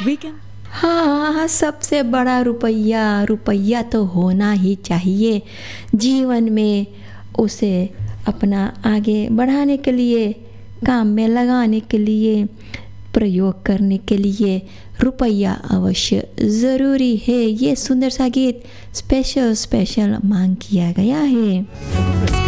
Weekend. हाँ, सबसे बड़ा रुपया, रुपया तो होना ही चाहिए जीवन में। उसे अपना आगे बढ़ाने के लिए, काम में लगाने के लिए, प्रयोग करने के लिए रुपया अवश्य ज़रूरी है। ये सुंदर सा गीत स्पेशल मांग किया गया है।